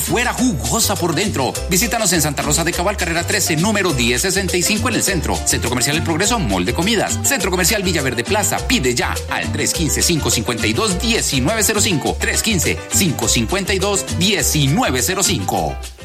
fuera, jugosa por dentro. Visítanos en Santa Rosa de Cabal, carrera 13, número 1065 en el centro. Centro Comercial El Progreso, Mall de Comidas. Centro Comercial Villaverde Plaza. Pide ya al 315-552-1905. 315-552-1905.